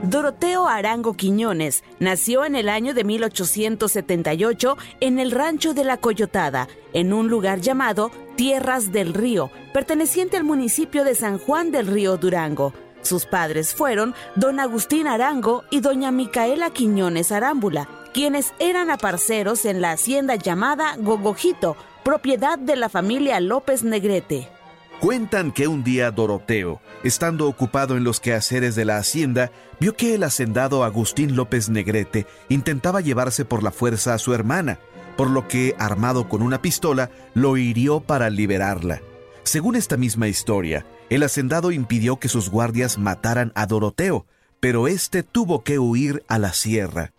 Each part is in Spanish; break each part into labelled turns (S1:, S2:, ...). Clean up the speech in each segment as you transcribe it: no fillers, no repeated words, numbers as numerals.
S1: Doroteo Arango Quiñones nació en el año de 1878 en el rancho de La Coyotada, en un lugar llamado Tierras del Río, perteneciente al municipio de San Juan del Río, Durango. Sus padres fueron don Agustín Arango y doña Micaela Quiñones Arámbula, quienes eran aparceros en la hacienda llamada Gogojito, propiedad de la familia López Negrete.
S2: Cuentan que un día Doroteo, estando ocupado en los quehaceres de la hacienda, vio que el hacendado Agustín López Negrete intentaba llevarse por la fuerza a su hermana, por lo que, armado con una pistola, lo hirió para liberarla. Según esta misma historia, el hacendado impidió que sus guardias mataran a Doroteo, pero éste tuvo que huir a la sierra.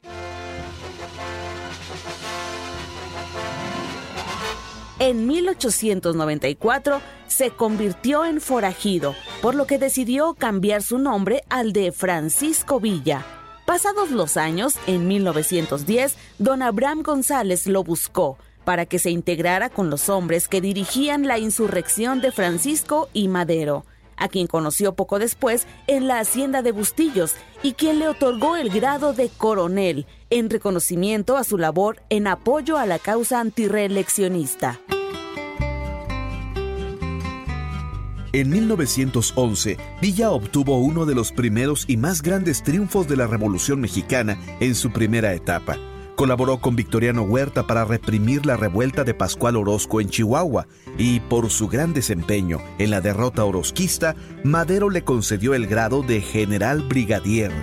S1: En 1894 se convirtió en forajido, por lo que decidió cambiar su nombre al de Francisco Villa. Pasados los años, en 1910, don Abraham González lo buscó para que se integrara con los hombres que dirigían la insurrección de Francisco y Madero, a quien conoció poco después en la hacienda de Bustillos y quien le otorgó el grado de coronel en reconocimiento a su labor en apoyo a la causa antirreeleccionista.
S2: En 1911, Villa obtuvo uno de los primeros y más grandes triunfos de la Revolución Mexicana en su primera etapa. Colaboró con Victoriano Huerta para reprimir la revuelta de Pascual Orozco en Chihuahua y, por su gran desempeño en la derrota orozquista, Madero le concedió el grado de general brigadier.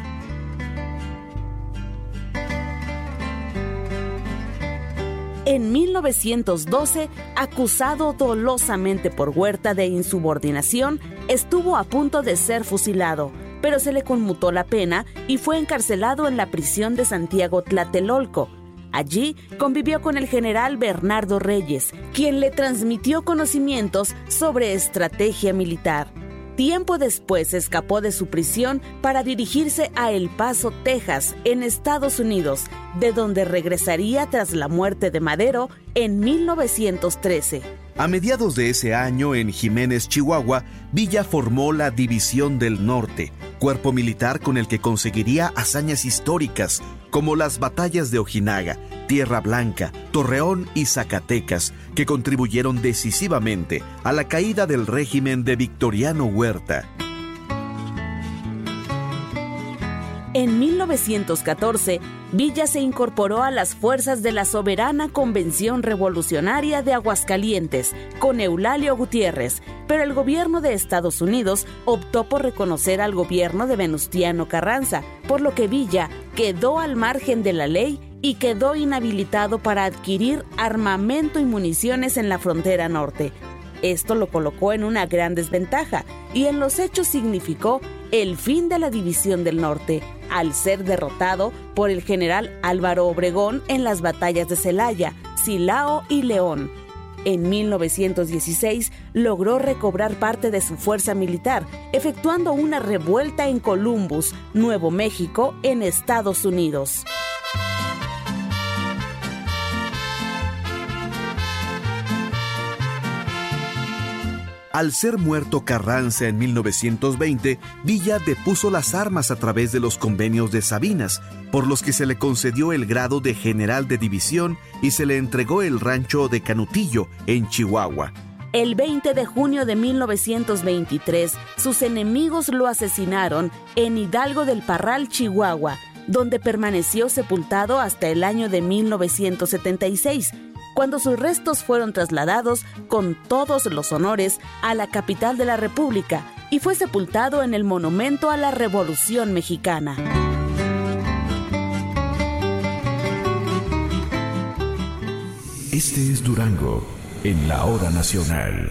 S1: En 1912, acusado dolosamente por Huerta de insubordinación, estuvo a punto de ser fusilado, pero se le conmutó la pena y fue encarcelado en la prisión de Santiago Tlatelolco. Allí convivió con el general Bernardo Reyes, quien le transmitió conocimientos sobre estrategia militar. Tiempo después escapó de su prisión para dirigirse a El Paso, Texas, en Estados Unidos, de donde regresaría tras la muerte de Madero en 1913.
S2: A mediados de ese año, en Jiménez, Chihuahua, Villa formó la División del Norte, cuerpo militar con el que conseguiría hazañas históricas, como las batallas de Ojinaga, Tierra Blanca, Torreón y Zacatecas, que contribuyeron decisivamente a la caída del régimen de Victoriano Huerta.
S1: En 1914, Villa se incorporó a las fuerzas de la Soberana Convención Revolucionaria de Aguascalientes, con Eulalio Gutiérrez, pero el gobierno de Estados Unidos optó por reconocer al gobierno de Venustiano Carranza, por lo que Villa quedó al margen de la ley y quedó inhabilitado para adquirir armamento y municiones en la frontera norte. Esto lo colocó en una gran desventaja y en los hechos significó el fin de la División del Norte, al ser derrotado por el general Álvaro Obregón en las batallas de Celaya, Silao y León. En 1916 logró recobrar parte de su fuerza militar, efectuando una revuelta en Columbus, Nuevo México, en Estados Unidos.
S2: Al ser muerto Carranza en 1920, Villa depuso las armas a través de los convenios de Sabinas, por los que se le concedió el grado de general de división y se le entregó el rancho de Canutillo, en Chihuahua.
S1: El 20 de junio de 1923, sus enemigos lo asesinaron en Hidalgo del Parral, Chihuahua, donde permaneció sepultado hasta el año de 1976, cuando sus restos fueron trasladados con todos los honores a la capital de la República y fue sepultado en el Monumento a la Revolución Mexicana.
S3: Este es Durango, en la Hora Nacional.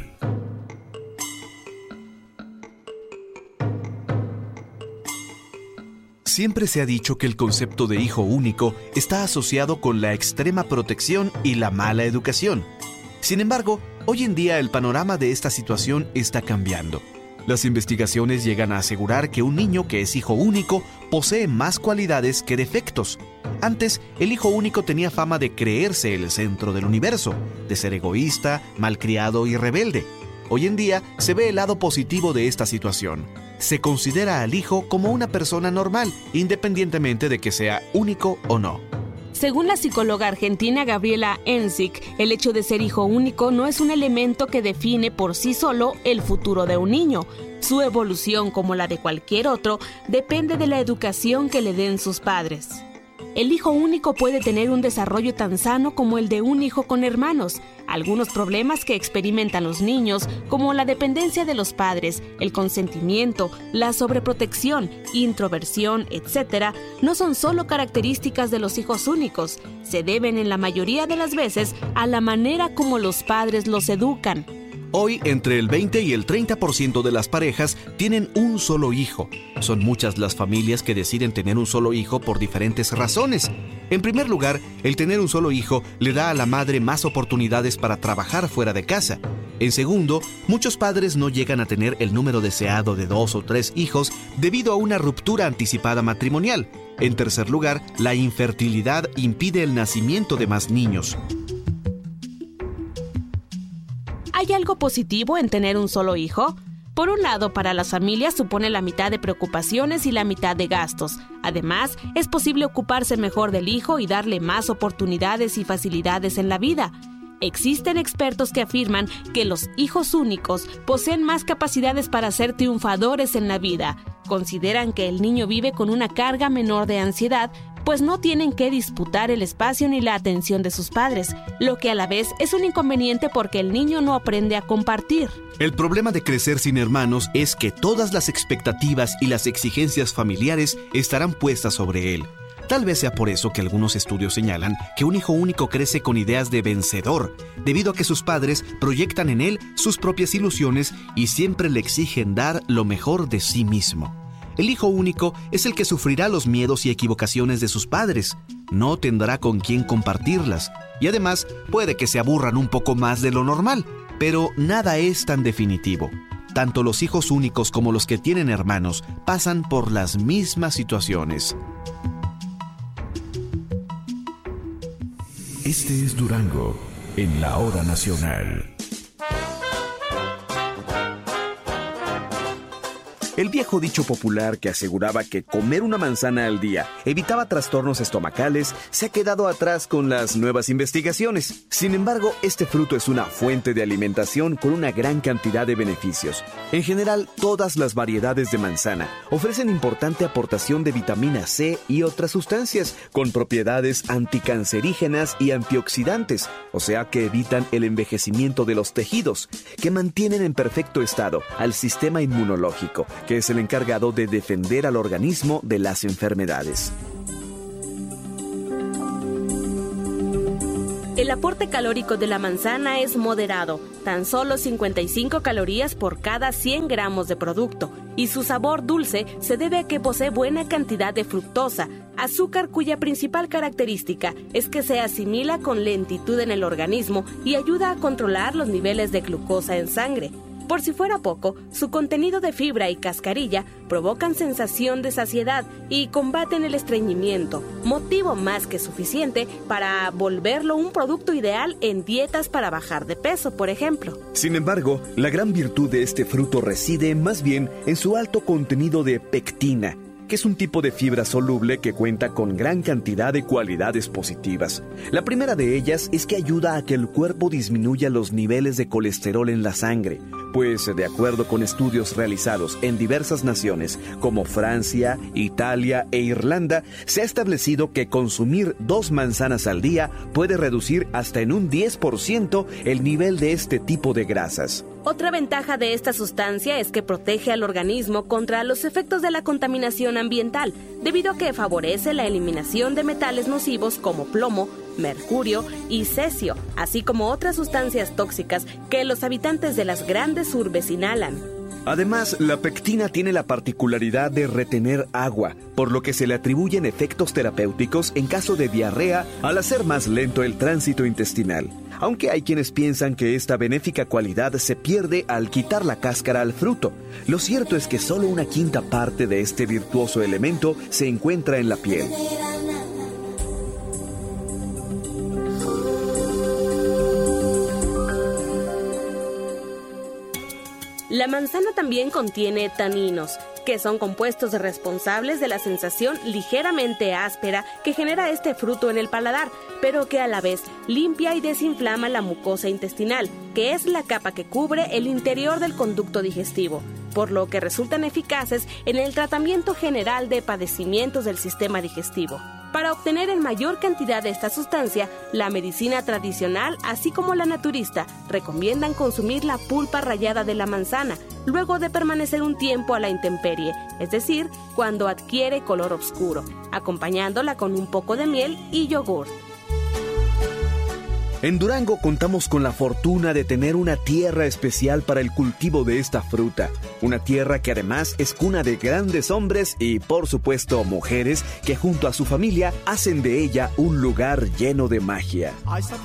S2: Siempre se ha dicho que el concepto de hijo único está asociado con la extrema protección y la mala educación. Sin embargo, hoy en día el panorama de esta situación está cambiando. Las investigaciones llegan a asegurar que un niño que es hijo único posee más cualidades que defectos. Antes, el hijo único tenía fama de creerse el centro del universo, de ser egoísta, malcriado y rebelde. Hoy en día se ve el lado positivo de esta situación. se considera al hijo como una persona normal, independientemente de que sea único o no.
S1: Según la psicóloga argentina Gabriela Ensic, el hecho de ser hijo único no es un elemento que define por sí solo el futuro de un niño. Su evolución, como la de cualquier otro, depende de la educación que le den sus padres. El hijo único puede tener un desarrollo tan sano como el de un hijo con hermanos. Algunos problemas que experimentan los niños, como la dependencia de los padres, el consentimiento, la sobreprotección, introversión, etc., no son solo características de los hijos únicos. Se deben en la mayoría de las veces a la manera como los padres los educan.
S2: Hoy, entre el 20 y el 30% de las parejas tienen un solo hijo. Son muchas las familias que deciden tener un solo hijo por diferentes razones. En primer lugar, el tener un solo hijo le da a la madre más oportunidades para trabajar fuera de casa. En segundo, muchos padres no llegan a tener el número deseado de 2 o 3 hijos debido a una ruptura anticipada matrimonial. En tercer lugar, la infertilidad impide el nacimiento de más niños.
S1: ¿Hay algo positivo en tener un solo hijo? Por un lado, para las familias supone la mitad de preocupaciones y la mitad de gastos. Además, es posible ocuparse mejor del hijo y darle más oportunidades y facilidades en la vida. Existen expertos que afirman que los hijos únicos poseen más capacidades para ser triunfadores en la vida. Consideran que el niño vive con una carga menor de ansiedad, pues no tienen que disputar el espacio ni la atención de sus padres, lo que a la vez es un inconveniente porque el niño no aprende a compartir.
S2: El problema de crecer sin hermanos es que todas las expectativas y las exigencias familiares estarán puestas sobre él. Tal vez sea por eso que algunos estudios señalan que un hijo único crece con ideas de vencedor, debido a que sus padres proyectan en él sus propias ilusiones y siempre le exigen dar lo mejor de sí mismo. El hijo único es el que sufrirá los miedos y equivocaciones de sus padres. No tendrá con quién compartirlas. Y además, puede que se aburran un poco más de lo normal. Pero nada es tan definitivo. Tanto los hijos únicos como los que tienen hermanos pasan por las mismas situaciones.
S3: Este es Durango, en la Hora Nacional.
S4: El viejo dicho popular que aseguraba que comer una manzana al día evitaba trastornos estomacales se ha quedado atrás con las nuevas investigaciones. Sin embargo, este fruto es una fuente de alimentación con una gran cantidad de beneficios. En general, todas las variedades de manzana ofrecen importante aportación de vitamina C y otras sustancias con propiedades anticancerígenas y antioxidantes, o sea que evitan el envejecimiento de los tejidos, que mantienen en perfecto estado al sistema inmunológico, que es el encargado de defender al organismo de las enfermedades.
S1: El aporte calórico de la manzana es moderado, tan solo 55 calorías por cada 100 gramos de producto, y su sabor dulce se debe a que posee buena cantidad de fructosa, azúcar cuya principal característica es que se asimila con lentitud en el organismo y ayuda a controlar los niveles de glucosa en sangre. Por si fuera poco, su contenido de fibra y cascarilla provocan sensación de saciedad y combaten el estreñimiento, motivo más que suficiente para volverlo un producto ideal en dietas para bajar de peso, por ejemplo.
S4: Sin embargo, la gran virtud de este fruto reside más bien en su alto contenido de pectina, que es un tipo de fibra soluble que cuenta con gran cantidad de cualidades positivas. La primera de ellas es que ayuda a que el cuerpo disminuya los niveles de colesterol en la sangre, pues de acuerdo con estudios realizados en diversas naciones como Francia, Italia e Irlanda, se ha establecido que consumir 2 manzanas al día puede reducir hasta en un 10% el nivel de este tipo de grasas.
S1: Otra ventaja de esta sustancia es que protege al organismo contra los efectos de la contaminación ambiental, debido a que favorece la eliminación de metales nocivos como plomo, mercurio y cesio, así como otras sustancias tóxicas que los habitantes de las grandes urbes inhalan.
S4: Además, la pectina tiene la particularidad de retener agua, por lo que se le atribuyen efectos terapéuticos en caso de diarrea al hacer más lento el tránsito intestinal. Aunque hay quienes piensan que esta benéfica cualidad se pierde al quitar la cáscara al fruto, lo cierto es que solo una quinta parte de este virtuoso elemento se encuentra en la piel.
S1: La manzana también contiene taninos, que son compuestos responsables de la sensación ligeramente áspera que genera este fruto en el paladar, pero que a la vez limpia y desinflama la mucosa intestinal, que es la capa que cubre el interior del conducto digestivo, por lo que resultan eficaces en el tratamiento general de padecimientos del sistema digestivo. Para obtener en mayor cantidad de esta sustancia, la medicina tradicional, así como la naturista, recomiendan consumir la pulpa rallada de la manzana, luego de permanecer un tiempo a la intemperie, es decir, cuando adquiere color oscuro, acompañándola con un poco de miel y yogur.
S4: En Durango contamos con la fortuna de tener una tierra especial para el cultivo de esta fruta. Una tierra que además es cuna de grandes hombres y, por supuesto, mujeres que junto a su familia hacen de ella un lugar lleno de magia.